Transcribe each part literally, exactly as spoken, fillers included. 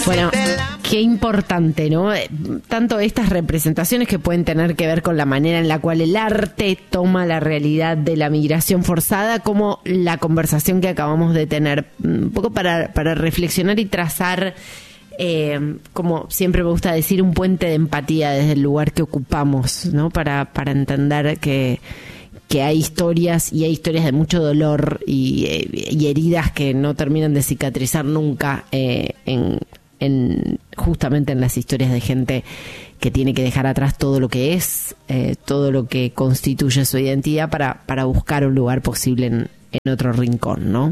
Bueno, qué importante, ¿no? Tanto estas representaciones que pueden tener que ver con la manera en la cual el arte toma la realidad de la migración forzada, como la conversación que acabamos de tener, un poco para, para reflexionar y trazar, eh, como siempre me gusta decir, un puente de empatía desde el lugar que ocupamos, ¿no? Para, para entender que... que hay historias y hay historias de mucho dolor y, y heridas que no terminan de cicatrizar nunca eh, en, en justamente en las historias de gente que tiene que dejar atrás todo lo que es, eh, todo lo que constituye su identidad para, para buscar un lugar posible en, en otro rincón, ¿no?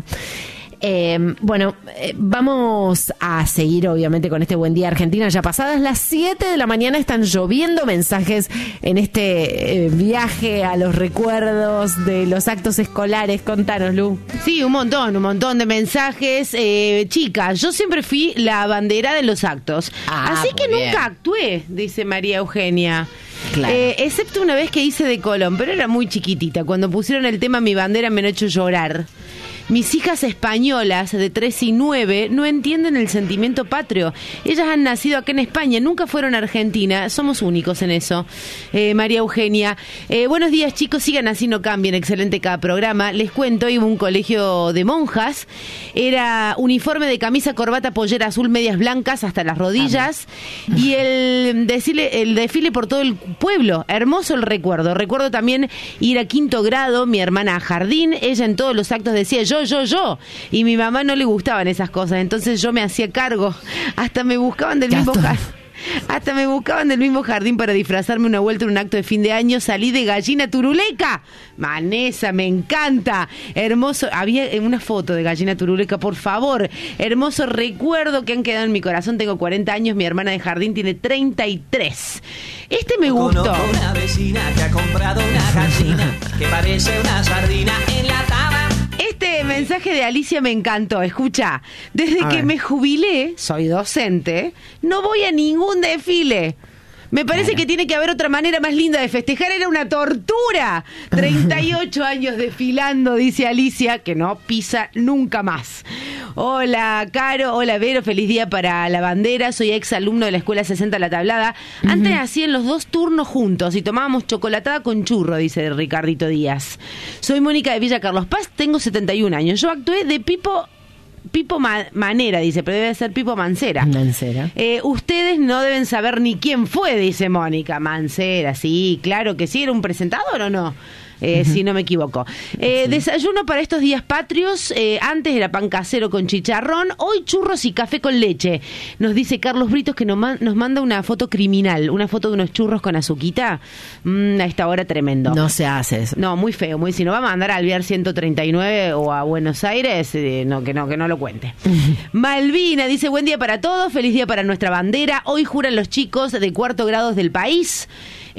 Eh, bueno, eh, vamos a seguir obviamente con este Buen Día Argentina. Ya pasadas las siete de la mañana están lloviendo mensajes en este eh, viaje a los recuerdos de los actos escolares. Contanos, Lu. Sí, un montón, un montón de mensajes. Eh, chicas, yo siempre fui la bandera de los actos. Ah, así que bien. nunca actué, dice María Eugenia. Claro. Eh, excepto una vez que hice de Colón, pero era muy chiquitita. Cuando pusieron el tema Mi bandera me han hecho llorar. Mis hijas españolas de tres y nueve no entienden el sentimiento patrio. Ellas han nacido acá en España, nunca fueron a Argentina. Somos únicos en eso. Eh, María Eugenia. Eh, buenos días, chicos. Sigan así, no cambien. Excelente cada programa. Les cuento, iba a un colegio de monjas. Era uniforme de camisa, corbata, pollera azul, medias blancas hasta las rodillas. Y el desfile, el desfile por todo el pueblo. Hermoso el recuerdo. Recuerdo también ir a quinto grado, mi hermana a jardín. Ella en todos los actos decía yo, yo, yo. Y mi mamá no le gustaban esas cosas. Entonces yo me hacía cargo. Hasta me buscaban del mismo jardín. Hasta me buscaban del mismo jardín para disfrazarme una vuelta en un acto de fin de año. Salí de gallina turuleca. Manesa, me encanta. Hermoso. Había una foto de gallina turuleca, por favor. Hermoso recuerdo que han quedado en mi corazón. Tengo cuarenta años, mi hermana de jardín tiene treinta y tres. Este me gustó. Conozco una vecina que ha comprado una gallina que parece una sardina enlatada. Este mensaje de Alicia me encantó. Escucha, desde A que ver. me jubilé, soy docente, no voy a ningún desfile. Me parece Claro. que tiene que haber otra manera más linda de festejar. Era una tortura. treinta y ocho años desfilando, dice Alicia, que no pisa nunca más. Hola, Caro. Hola, Vero. Feliz día para la bandera. Soy ex alumno de la Escuela sesenta La Tablada. Antes hacían los dos turnos juntos y tomábamos chocolatada con churro, dice Ricardito Díaz. Soy Mónica de Villa Carlos Paz. Tengo setenta y un años. Yo actué de Pipo... Pipo Ma- Manera, dice, pero debe ser Pipo Mancera. Mancera. Eh, ustedes no deben saber ni quién fue, dice Mónica. Mancera, sí, claro que sí. ¿Era un presentador o no? Eh, uh-huh. Si no me equivoco. Eh, sí. Desayuno para estos días patrios. Eh, antes era pan casero con chicharrón. Hoy churros y café con leche. Nos dice Carlos Britos que nos, ma- nos manda una foto criminal. Una foto de unos churros con azuquita. Mm, a esta hora tremendo. No se hace eso. No, muy feo. Muy, si no va a mandar a Alvear ciento treinta y nueve o a Buenos Aires, eh, no, que no, que no lo cuente. Malvina dice, buen día para todos. Feliz día para nuestra bandera. Hoy juran los chicos de cuarto grado del país.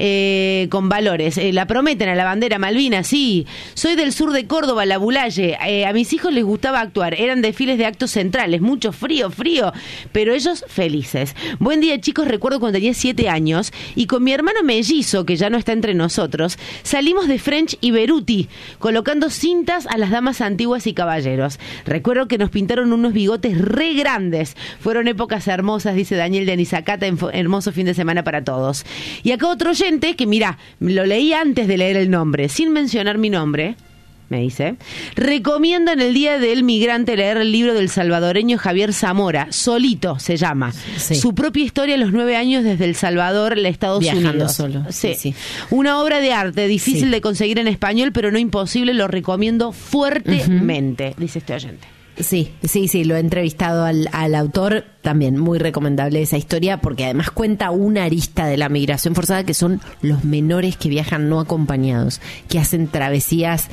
Eh, con valores, eh, la prometen a la bandera Malvina, sí. Soy del sur de Córdoba, la Bulaye. Eh, a mis hijos les gustaba actuar, eran desfiles de actos centrales, mucho frío, frío, pero ellos felices. Buen día, chicos, recuerdo cuando tenía siete años y con mi hermano mellizo, que ya no está entre nosotros, salimos de French y Beruti, colocando cintas a las damas antiguas y caballeros. Recuerdo que nos pintaron unos bigotes re grandes. Fueron épocas hermosas, dice Daniel de Anizacata, hermoso fin de semana para todos. Y acá otro oyente que, mira, lo leí antes de leer el nombre, sin mencionar mi nombre, me dice, recomiendo en el Día del Migrante leer el libro del salvadoreño Javier Zamora, Solito se llama, sí. Su propia historia a los nueve años desde El Salvador, Estados Viajando Unidos. solo. Sí. Sí, sí. Una obra de arte, difícil sí. de conseguir en español, pero no imposible, lo recomiendo fuertemente, uh-huh. dice este oyente. Sí, sí, sí, lo he entrevistado al, al autor, también muy recomendable esa historia, porque además cuenta una arista de la migración forzada, que son los menores que viajan no acompañados, que hacen travesías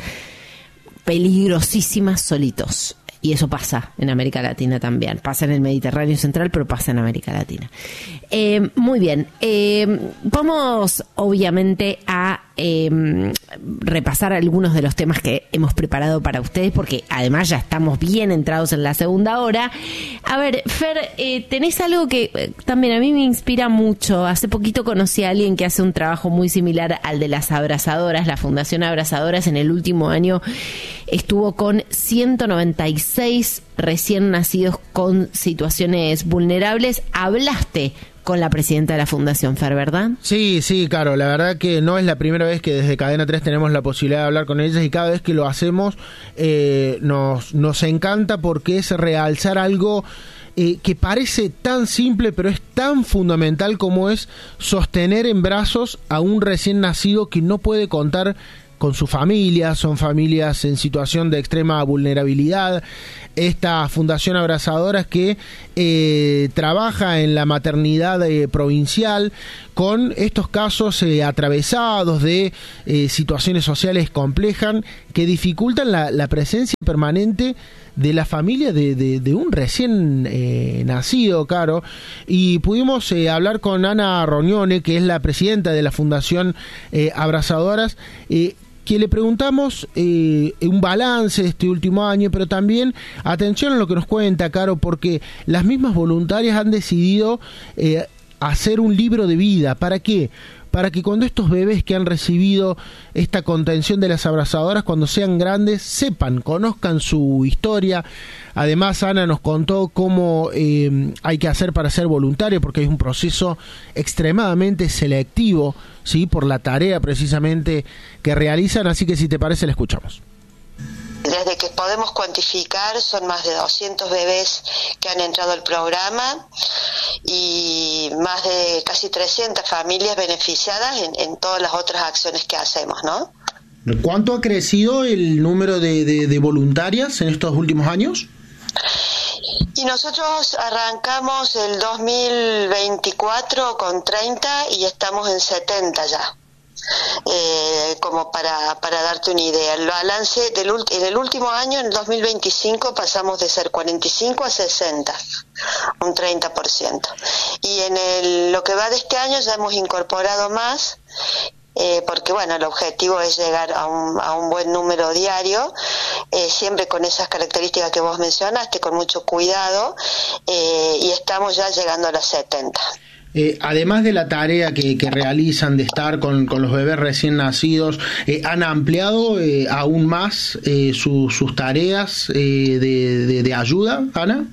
peligrosísimas solitos. Y eso pasa en América Latina también. Pasa en el Mediterráneo Central, pero pasa en América Latina. Eh, muy bien. Eh, vamos, obviamente, a eh, repasar algunos de los temas que hemos preparado para ustedes, porque además ya estamos bien entrados en la segunda hora. A ver, Fer, eh, tenés algo que eh, también a mí me inspira mucho. Hace poquito conocí a alguien que hace un trabajo muy similar al de las abrazadoras, la Fundación Abrazadoras. En el último año estuvo con ciento noventa y seis recién nacidos con situaciones vulnerables. Hablaste con la presidenta de la Fundación, Fer, ¿verdad? Sí, sí, Caro, la verdad que no es la primera vez que desde Cadena tres tenemos la posibilidad de hablar con ellas, y cada vez que lo hacemos eh, nos, nos encanta, porque es realzar algo eh, que parece tan simple, pero es tan fundamental como es sostener en brazos a un recién nacido que no puede contar con su familia. Son familias en situación de extrema vulnerabilidad. Esta Fundación Abrazadoras que eh, trabaja en la maternidad eh, provincial con estos casos eh, atravesados de eh, situaciones sociales complejas que dificultan la, la presencia permanente de la familia de, de, de un recién eh, nacido, Caro. Y pudimos eh, hablar con Ana Rognone, que es la presidenta de la Fundación eh, Abrazadoras, eh, que le preguntamos eh, un balance de este último año, pero también atención a lo que nos cuenta, Caro, porque las mismas voluntarias han decidido eh, hacer un libro de vida. ¿Para qué? Para que cuando estos bebés que han recibido esta contención de las abrazadoras, cuando sean grandes, sepan, conozcan su historia. Además, Ana nos contó cómo eh, hay que hacer para ser voluntario, porque hay un proceso extremadamente selectivo, ¿sí?, por la tarea precisamente que realizan. Así que, si te parece, la escuchamos. Desde que podemos cuantificar, son más de doscientos bebés que han entrado al programa y más de casi trescientas familias beneficiadas en, en todas las otras acciones que hacemos, ¿no? ¿Cuánto ha crecido el número de, de, de voluntarias en estos últimos años? Y nosotros arrancamos el dos mil veinticuatro con treinta y estamos en setenta ya. Eh, como para, para darte una idea, el balance del en el último año, en el dos mil veinticinco, pasamos de ser cuarenta y cinco a sesenta, un treinta por ciento. Y en el, lo que va de este año ya hemos incorporado más, eh, porque bueno, el objetivo es llegar a un, a un buen número diario, eh, siempre con esas características que vos mencionaste, con mucho cuidado, eh, y estamos ya llegando a las setenta. Eh, además de la tarea que, que realizan de estar con, con los bebés recién nacidos, eh, ¿han ampliado eh, aún más eh, su, sus tareas eh, de, de, de ayuda, Ana?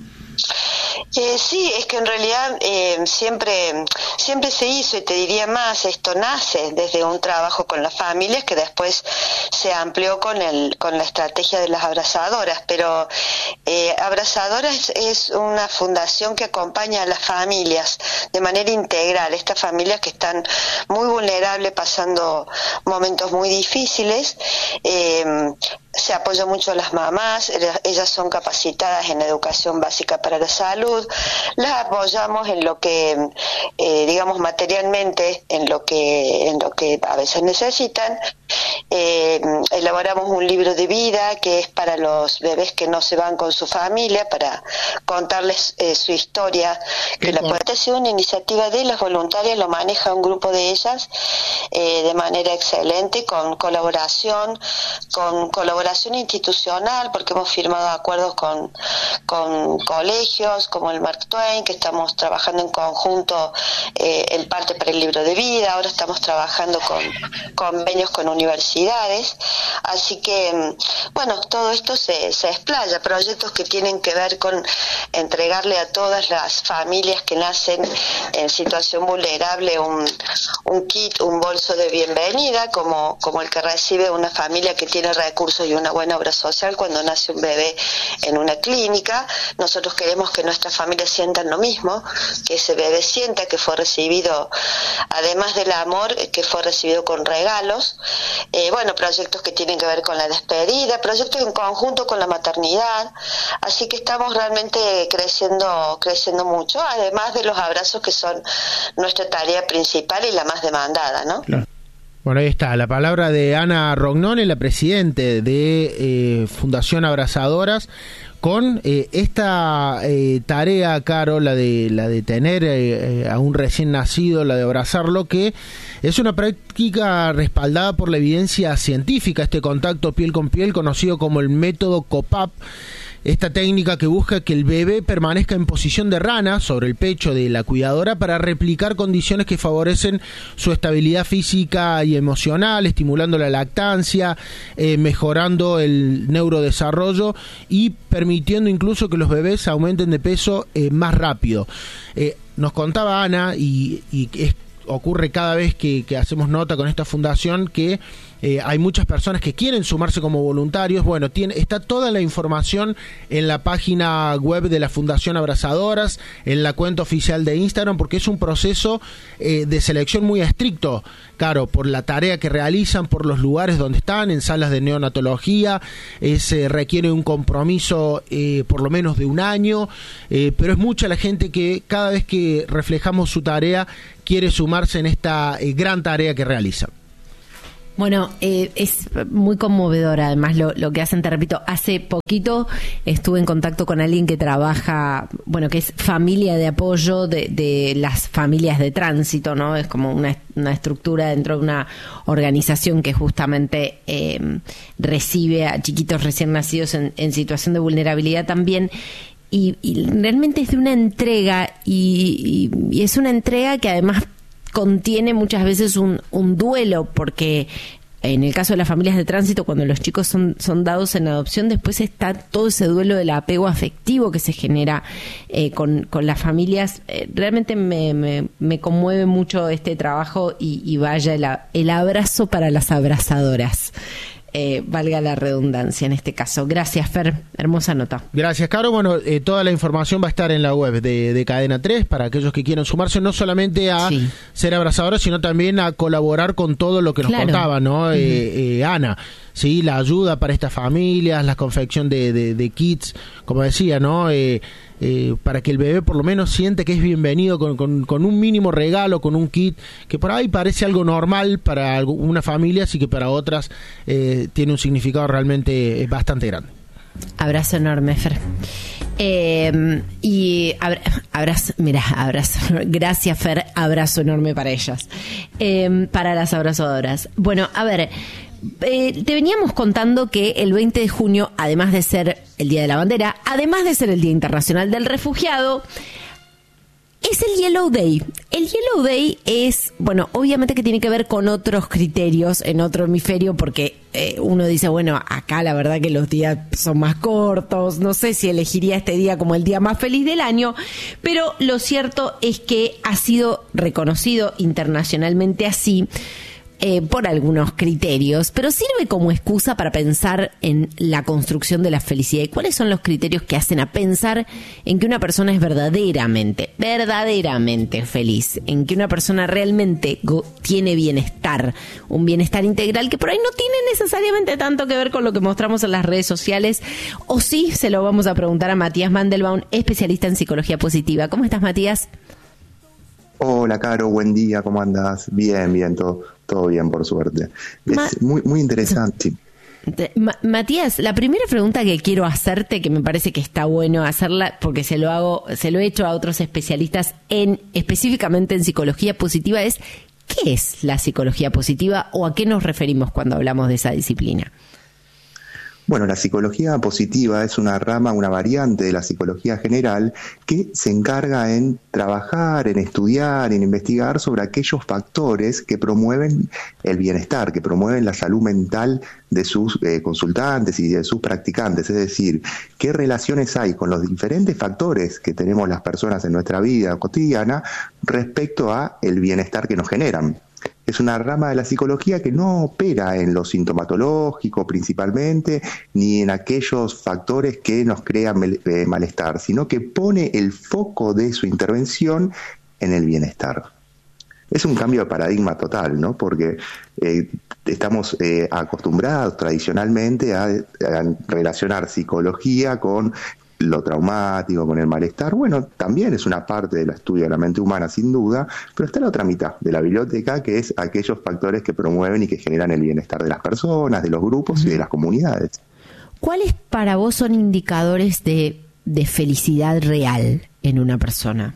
Eh, sí, es que en realidad eh, siempre siempre se hizo, y te diría más, esto nace desde un trabajo con las familias que después se amplió con el con la estrategia de las abrazadoras, pero eh, Abrazadoras es una fundación que acompaña a las familias de manera integral, estas familias que están muy vulnerables, pasando momentos muy difíciles. eh, Se apoya mucho a las mamás, ellas son capacitadas en educación básica para la salud, las apoyamos en lo que, eh, digamos, materialmente, en lo que, en lo que a veces necesitan. Eh, elaboramos un libro de vida que es para los bebés que no se van con su familia, para contarles eh, su historia, que la puede ha sido una iniciativa de las voluntarias, lo maneja un grupo de ellas eh, de manera excelente, con colaboración, con colaboración institucional, porque hemos firmado acuerdos con, con colegios como el Mark Twain, que estamos trabajando en conjunto eh, el parte para el libro de vida, ahora estamos trabajando con convenios con universidades, así que bueno, todo esto se, se explaya, proyectos que tienen que ver con entregarle a todas las familias que nacen en situación vulnerable un, un kit, un bolso de bienvenida, como, como el que recibe una familia que tiene recursos y una buena obra social cuando nace un bebé en una clínica. Nosotros queremos que nuestras familias sientan lo mismo, que ese bebé sienta que fue recibido, además del amor, que fue recibido con regalos. Eh, bueno, proyectos que tienen que ver con la despedida, proyectos en conjunto con la maternidad, así que estamos realmente creciendo, creciendo mucho, además de los abrazos que son nuestra tarea principal y la más demandada, ¿no? Claro. Bueno, ahí está la palabra de Ana Rognone, la presidente de eh, Fundación Abrazadoras, con eh, esta eh, tarea, Caro, la de la de tener eh, a un recién nacido, la de abrazarlo, que es una práctica respaldada por la evidencia científica, este contacto piel con piel, conocido como el método COPAP. Esta técnica que busca que el bebé permanezca en posición de rana sobre el pecho de la cuidadora para replicar condiciones que favorecen su estabilidad física y emocional, estimulando la lactancia, eh, mejorando el neurodesarrollo y permitiendo incluso que los bebés aumenten de peso eh, más rápido. Eh, nos contaba Ana, y, y es, ocurre cada vez que, que hacemos nota con esta fundación, que Eh, hay muchas personas que quieren sumarse como voluntarios. Bueno, tiene, está toda la información en la página web de la Fundación Abrazadoras, en la cuenta oficial de Instagram, porque es un proceso eh, de selección muy estricto, claro, por la tarea que realizan, por los lugares donde están, en salas de neonatología. Eh, se requiere un compromiso eh, por lo menos de un año, eh, pero es mucha la gente que cada vez que reflejamos su tarea quiere sumarse en esta eh, gran tarea que realizan. Bueno, eh, es muy conmovedor además lo, lo que hacen. Te repito, hace poquito estuve en contacto con alguien que trabaja, bueno, que es familia de apoyo de, de las familias de tránsito, ¿no? Es como una, una estructura dentro de una organización que justamente eh, recibe a chiquitos recién nacidos en, en situación de vulnerabilidad también. Y, y realmente es de una entrega y, y, y es una entrega que además contiene muchas veces un, un duelo, porque en el caso de las familias de tránsito, cuando los chicos son, son dados en adopción, después está todo ese duelo del apego afectivo que se genera eh, con, con las familias. Eh, realmente me, me, me conmueve mucho este trabajo y, y vaya el, el abrazo para las abrazadoras. Eh, valga la redundancia en este caso. Gracias, Fer, hermosa nota. Gracias, Caro. Bueno, eh, toda la información va a estar en la web de, de Cadena tres para aquellos que quieran sumarse no solamente a sí. ser abrazadoras, sino también a colaborar con todo lo que nos claro. contaba, ¿no? Uh-huh. eh, eh, Ana, sí, la ayuda para estas familias, la confección de, de, de kits, como decía, ¿no? Eh, Eh, para que el bebé por lo menos siente que es bienvenido con, con, con un mínimo regalo, con un kit, que por ahí parece algo normal para una familia, así que para otras eh, tiene un significado realmente bastante grande. Abrazo enorme, Fer. Eh, y abra, abrazo, mira, abrazo, gracias, Fer, abrazo enorme para ellas, eh, para las abrazadoras. Bueno, a ver, Eh, te veníamos contando que el veinte de junio, además de ser el Día de la Bandera, además de ser el Día Internacional del Refugiado, es el Yellow Day. El Yellow Day es, bueno, obviamente que tiene que ver con otros criterios en otro hemisferio, porque eh, uno dice, bueno, acá la verdad que los días son más cortos, no sé si elegiría este día como el día más feliz del año, pero lo cierto es que ha sido reconocido internacionalmente así, Eh, por algunos criterios, pero sirve como excusa para pensar en la construcción de la felicidad. ¿Y cuáles son los criterios que hacen a pensar en que una persona es verdaderamente, verdaderamente feliz? En que una persona realmente go- tiene bienestar, un bienestar integral que por ahí no tiene necesariamente tanto que ver con lo que mostramos en las redes sociales. O sí, se lo vamos a preguntar a Matías Mandelbaum, especialista en psicología positiva. ¿Cómo estás, Matías? Hola, Caro, buen día, ¿cómo andás? Bien, bien, todo, todo bien, por suerte. Es Ma- muy, muy interesante. Ma- Matías, la primera pregunta que quiero hacerte, que me parece que está bueno hacerla, porque se lo hago, se lo he hecho a otros especialistas en, específicamente en psicología positiva, es ¿qué es la psicología positiva o a qué nos referimos cuando hablamos de esa disciplina? Bueno, la psicología positiva es una rama, una variante de la psicología general que se encarga en trabajar, en estudiar, en investigar sobre aquellos factores que promueven el bienestar, que promueven la salud mental de sus eh, consultantes y de sus practicantes. Es decir, qué relaciones hay con los diferentes factores que tenemos las personas en nuestra vida cotidiana respecto a el bienestar que nos generan. Es una rama de la psicología que no opera en lo sintomatológico principalmente, ni en aquellos factores que nos crean malestar, sino que pone el foco de su intervención en el bienestar. Es un cambio de paradigma total, ¿no? Porque eh, estamos eh, acostumbrados tradicionalmente a, a relacionar psicología con lo traumático, con el malestar. Bueno, también es una parte del estudio de la mente humana, sin duda, pero está la otra mitad de la biblioteca, que es aquellos factores que promueven y que generan el bienestar de las personas, de los grupos y de las comunidades. ¿Cuáles para vos son indicadores de, de felicidad real en una persona?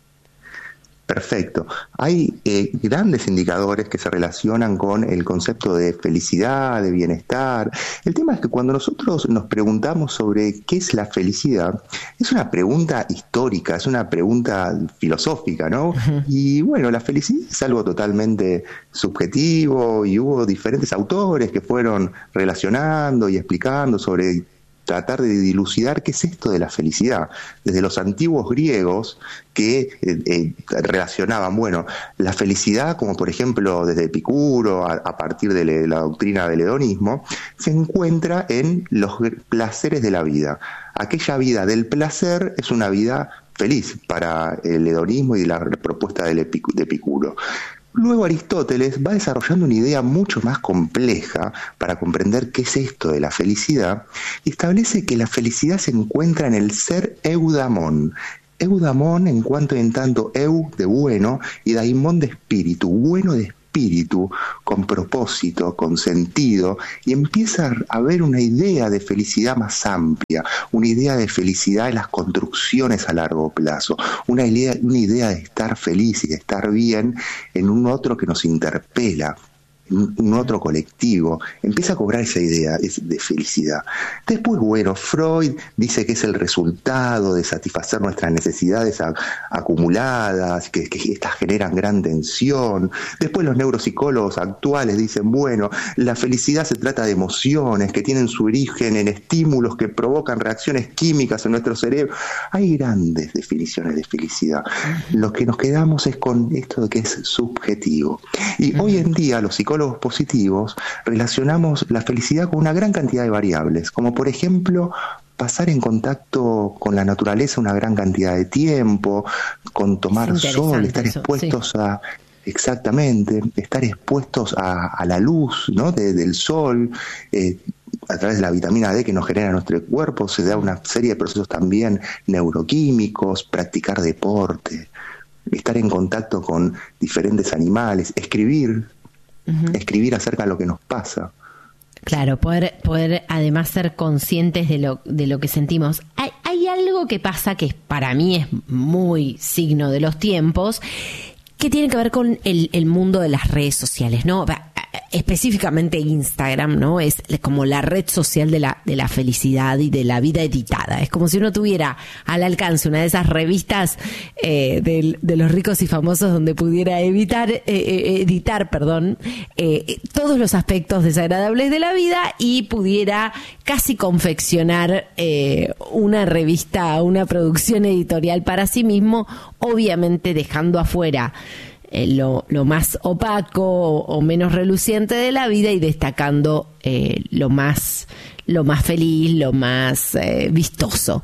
Perfecto. Hay eh, grandes indicadores que se relacionan con el concepto de felicidad, de bienestar. El tema es que cuando nosotros nos preguntamos sobre qué es la felicidad, es una pregunta histórica, es una pregunta filosófica, ¿no? Uh-huh. Y bueno, la felicidad es algo totalmente subjetivo y hubo diferentes autores que fueron relacionando y explicando sobre tratar de dilucidar qué es esto de la felicidad. Desde los antiguos griegos que eh, eh, relacionaban, bueno, la felicidad, como por ejemplo desde Epicuro, a, a partir de le, la doctrina del hedonismo, se encuentra en los placeres de la vida. Aquella vida del placer es una vida feliz para el hedonismo y la propuesta del Epic- de Epicuro. Luego Aristóteles va desarrollando una idea mucho más compleja para comprender qué es esto de la felicidad y establece que la felicidad se encuentra en el ser eudamón. Eudamón en cuanto en tanto eu de bueno y daimón de espíritu, bueno de espíritu. espíritu, con propósito, con sentido, y empieza a haber una idea de felicidad más amplia, una idea de felicidad en las construcciones a largo plazo, una idea, una idea de estar feliz y de estar bien en un otro que nos interpela, un otro colectivo, empieza a cobrar esa idea de felicidad. Después, bueno, Freud dice que es el resultado de satisfacer nuestras necesidades a, acumuladas, que, que estas generan gran tensión. Después los neuropsicólogos actuales dicen, bueno, la felicidad se trata de emociones que tienen su origen en estímulos que provocan reacciones químicas en nuestro cerebro. Hay grandes definiciones de felicidad. Lo que nos quedamos es con esto de que es subjetivo. Y uh-huh. hoy en día los psicólogos Los positivos relacionamos la felicidad con una gran cantidad de variables, como por ejemplo pasar en contacto con la naturaleza una gran cantidad de tiempo, con tomar sol, estar eso, expuestos sí. a exactamente, estar expuestos a, a la luz, ¿no? de, del sol, eh, a través de la vitamina D que nos genera nuestro cuerpo, se da una serie de procesos también neuroquímicos, practicar deporte, estar en contacto con diferentes animales, escribir. Uh-huh. Escribir acerca de lo que nos pasa. Claro, poder, poder además ser conscientes de lo, de lo que sentimos. Hay, hay algo que pasa que para mí es muy signo de los tiempos, que tiene que ver con el, el mundo de las redes sociales, ¿no? Específicamente Instagram, ¿no? Es como la red social de la, de la felicidad y de la vida editada. Es como si uno tuviera al alcance una de esas revistas eh, de, de los ricos y famosos donde pudiera evitar, eh, editar, perdón, eh, todos los aspectos desagradables de la vida y pudiera casi confeccionar eh, una revista, una producción editorial para sí mismo, obviamente dejando afuera Eh, lo, lo más opaco o, o menos reluciente de la vida y destacando eh, lo más lo más feliz, lo más eh, vistoso.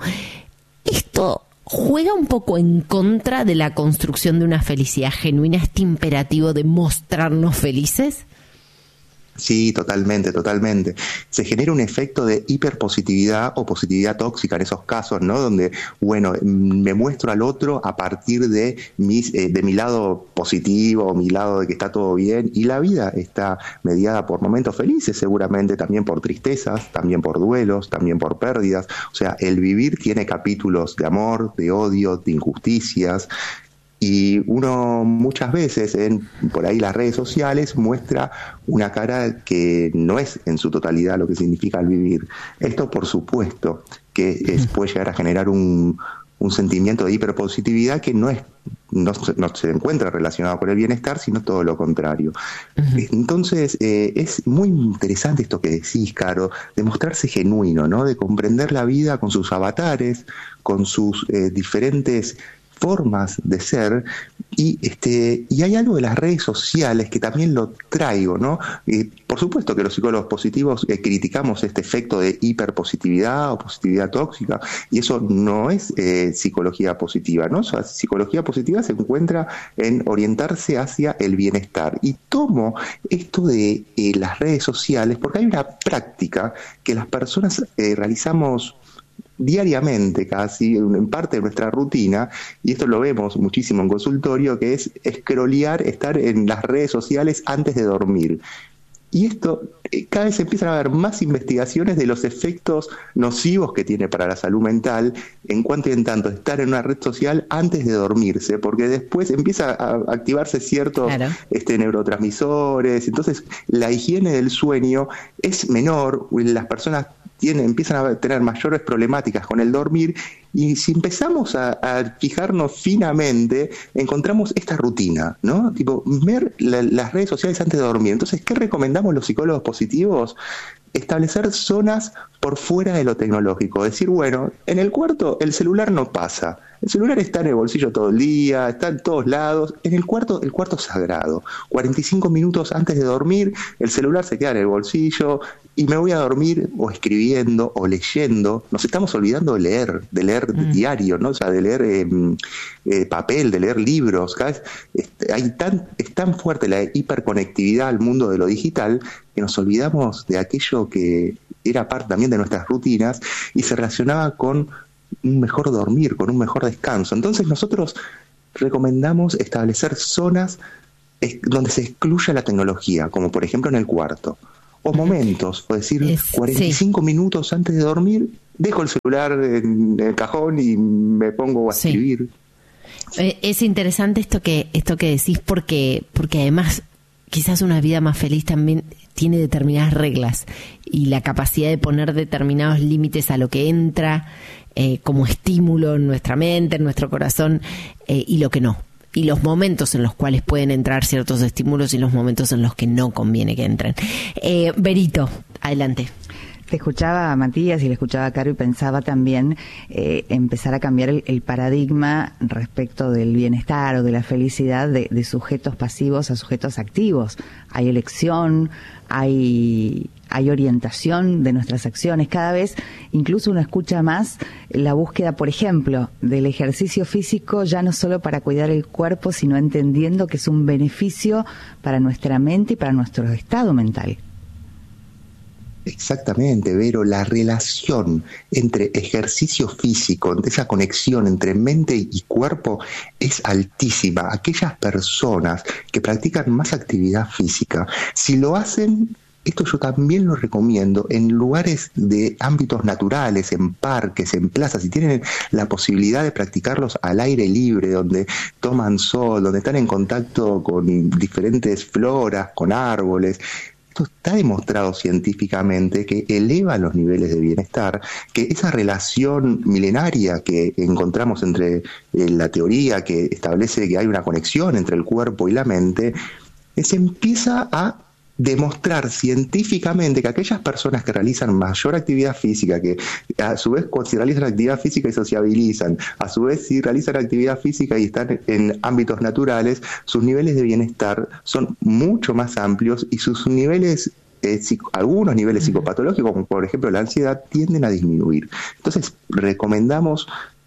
Esto juega un poco en contra de la construcción de una felicidad genuina, este imperativo de mostrarnos felices. Sí, totalmente, totalmente. Se genera un efecto de hiperpositividad o positividad tóxica en esos casos, ¿no? Donde, bueno, me muestro al otro a partir de mis, eh, de mi lado positivo, mi lado de que está todo bien, y la vida está mediada por momentos felices, seguramente también por tristezas, también por duelos, también por pérdidas. O sea, el vivir tiene capítulos de amor, de odio, de injusticias. Y uno muchas veces en por ahí las redes sociales muestra una cara que no es en su totalidad lo que significa el vivir. Esto, por supuesto, que es, puede llegar a generar un, un sentimiento de hiperpositividad que no es no, no se encuentra relacionado con el bienestar, sino todo lo contrario. Uh-huh. Entonces, eh, es muy interesante esto que decís, Caro, de mostrarse genuino, ¿no? De comprender la vida con sus avatares, con sus eh, diferentes formas de ser, y este y hay algo de las redes sociales que también lo traigo, ¿no? Eh, por supuesto que los psicólogos positivos eh, criticamos este efecto de hiperpositividad o positividad tóxica, y eso no es eh, psicología positiva, ¿no? O sea, psicología positiva se encuentra en orientarse hacia el bienestar, y tomo esto de eh, las redes sociales porque hay una práctica que las personas eh, realizamos diariamente, casi en parte de nuestra rutina, y esto lo vemos muchísimo en consultorio, que es scrollear, estar en las redes sociales antes de dormir. Y esto, eh, cada vez empiezan a haber más investigaciones de los efectos nocivos que tiene para la salud mental en cuanto y en tanto estar en una red social antes de dormirse, porque después empieza a activarse ciertos claro. este, neurotransmisores. Entonces, la higiene del sueño es menor, las personas tienen, empiezan a tener mayores problemáticas con el dormir, y si empezamos a, a fijarnos finamente, encontramos esta rutina, ¿no? Tipo, ver la, las redes sociales antes de dormir. Entonces, ¿qué recomendamos los psicólogos positivos? Establecer zonas por fuera de lo tecnológico. Decir, bueno, en el cuarto el celular no pasa. El celular está en el bolsillo todo el día, está en todos lados. En el cuarto, el cuarto es sagrado. cuarenta y cinco minutos antes de dormir, el celular se queda en el bolsillo y me voy a dormir o escribiendo o leyendo. Nos estamos olvidando de leer, de leer mm. diario, ¿no? O sea, de leer eh, eh, papel, de leer libros. Cada vez este, hay tan, es tan fuerte la hiperconectividad al mundo de lo digital que nos olvidamos de aquello que era parte también de nuestras rutinas y se relacionaba con un mejor dormir, con un mejor descanso. Entonces nosotros recomendamos establecer zonas donde se excluya la tecnología, como por ejemplo en el cuarto, o momentos, es decir, es, cuarenta y cinco sí. minutos antes de dormir, dejo el celular en el cajón y me pongo a escribir. Sí. Es interesante esto que esto que decís porque porque además quizás una vida más feliz también tiene determinadas reglas y la capacidad de poner determinados límites a lo que entra eh, como estímulo en nuestra mente, en nuestro corazón eh, y lo que no. Y los momentos en los cuales pueden entrar ciertos estímulos y los momentos en los que no conviene que entren. Eh, Berito, adelante. Te escuchaba a Matías y le escuchaba a Caro y pensaba también eh, empezar a cambiar el, el paradigma respecto del bienestar o de la felicidad de, de sujetos pasivos a sujetos activos. Hay elección, hay, hay orientación de nuestras acciones. Cada vez incluso uno escucha más la búsqueda, por ejemplo, del ejercicio físico, ya no solo para cuidar el cuerpo, sino entendiendo que es un beneficio para nuestra mente y para nuestro estado mental. Exactamente, Vero, la relación entre ejercicio físico, esa conexión entre mente y cuerpo es altísima. Aquellas personas que practican más actividad física, si lo hacen, esto yo también lo recomiendo, en lugares de ámbitos naturales, en parques, en plazas, si tienen la posibilidad de practicarlos al aire libre, donde toman sol, donde están en contacto con diferentes floras, con árboles. Esto está demostrado científicamente que eleva los niveles de bienestar, que esa relación milenaria que encontramos entre eh, la teoría que establece que hay una conexión entre el cuerpo y la mente, eh, se empieza a demostrar científicamente que aquellas personas que realizan mayor actividad física, que a su vez si realizan actividad física y sociabilizan, a su vez si realizan actividad física y están en ámbitos naturales, sus niveles de bienestar son mucho más amplios y sus niveles, eh, psico, algunos niveles psicopatológicos, como por ejemplo la ansiedad, tienden a disminuir. Entonces recomendamos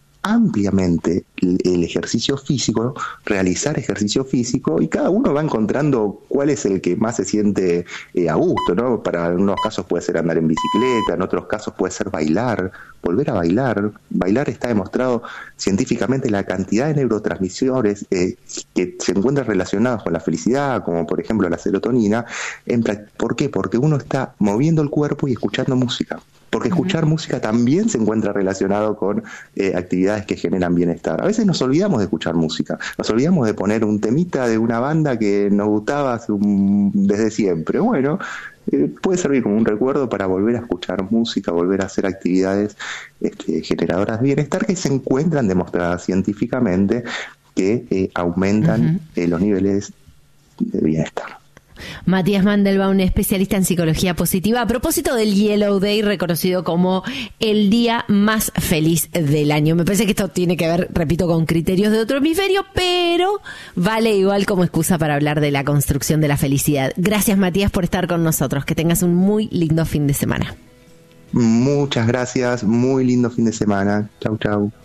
ampliamente el, el ejercicio físico, realizar ejercicio físico, y cada uno va encontrando cuál es el que más se siente eh, a gusto, ¿no? Para algunos casos puede ser andar en bicicleta, en otros casos puede ser bailar, volver a bailar. Bailar está demostrado científicamente la cantidad de neurotransmisores eh, que se encuentran relacionados con la felicidad, como por ejemplo la serotonina. En, ¿Por qué? Porque uno está moviendo el cuerpo y escuchando música. Porque escuchar uh-huh. música también se encuentra relacionado con eh, actividades que generan bienestar. A veces nos olvidamos de escuchar música, nos olvidamos de poner un temita de una banda que nos gustaba hace un, desde siempre. Bueno, eh, puede servir como un recuerdo para volver a escuchar música, volver a hacer actividades este, generadoras de bienestar que se encuentran demostradas científicamente que eh, aumentan uh-huh. eh, los niveles de bienestar. Matías Mandelbaum, especialista en psicología positiva, a propósito del Yellow Day, reconocido como el día más feliz del año. Me parece que esto tiene que ver, repito, con criterios de otro hemisferio, pero vale igual como excusa para hablar de la construcción de la felicidad. Gracias, Matías, por estar con nosotros. Que tengas un muy lindo fin de semana. Muchas gracias, muy lindo fin de semana. Chau, chau.